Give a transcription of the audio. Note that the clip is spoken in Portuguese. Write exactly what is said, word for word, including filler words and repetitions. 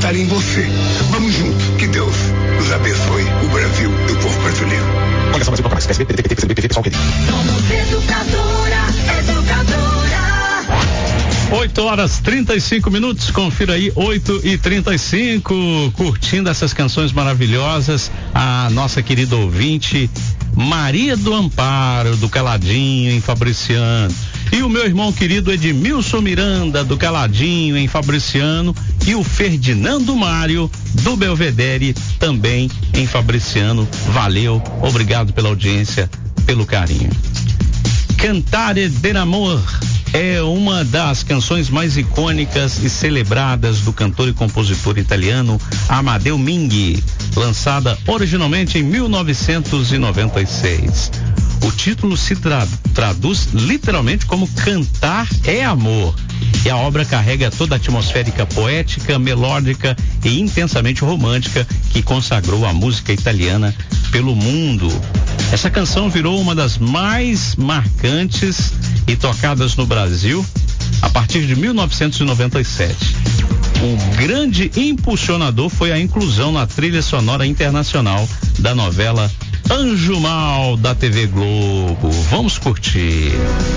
acreditar em você. Vamos juntos. Que Deus nos abençoe. O Brasil e o povo brasileiro. Coligação Brasil Proclamais. P S B, P D T, P C B, P T, pessoal querido. Somos educadora, educadora. oito horas trinta e cinco minutos, confira aí, oito e trinta e cinco, curtindo essas canções maravilhosas, a nossa querida ouvinte Maria do Amparo, do Caladinho, em Fabriciano, e o meu irmão querido Edmilson Miranda, do Caladinho, em Fabriciano, e o Ferdinando Mário, do Belvedere, também em Fabriciano. Valeu, obrigado pela audiência, pelo carinho. Cantare d'amor é uma das canções mais icônicas e celebradas do cantor e compositor italiano Amadeu Minghi, lançada originalmente em mil novecentos e noventa e seis. O título se tra- traduz literalmente como Cantar é Amor, e a obra carrega toda a atmosférica poética, melódica e intensamente romântica que consagrou a música italiana pelo mundo. Essa canção virou uma das mais marcantes e tocadas no Brasil a partir de mil novecentos e noventa e sete. O grande impulsionador foi a inclusão na trilha sonora internacional da novela Anjo Mal, da T V Globo. Vamos curtir.